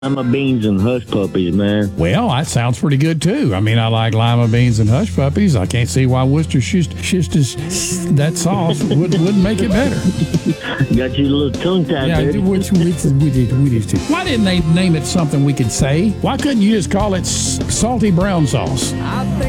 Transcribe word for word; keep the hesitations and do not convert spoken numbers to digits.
lima beans and hush puppies, man. Well, that sounds pretty good too. I mean, I like lima beans and hush puppies. I can't see why Worcestershire that sauce would, wouldn't make it better. Got you a little tongue tied Yeah, there. which, which, which, which, why didn't they name it something we could say? Why couldn't you just call it s- salty brown sauce? I think